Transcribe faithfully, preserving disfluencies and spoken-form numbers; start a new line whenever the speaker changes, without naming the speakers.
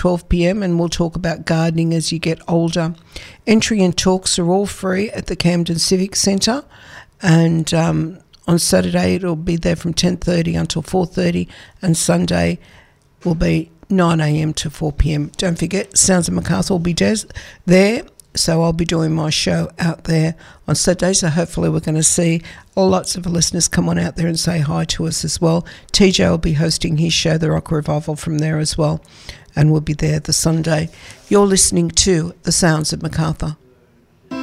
twelve p.m, and we'll talk about gardening as you get older. Entry and talks are all free at the Camden Civic Centre, and um, on Saturday it'll be there from ten thirty until four thirty, and Sunday will be nine a.m. to four p.m. Don't forget, Sounds of Macarthur will be des- there, so I'll be doing my show out there on Saturday, so hopefully we're going to see lots of listeners come on out there and say hi to us as well. T J will be hosting his show, The Rock Revival, from there as well, and we'll be there the Sunday. You're listening to The Sounds of Macarthur.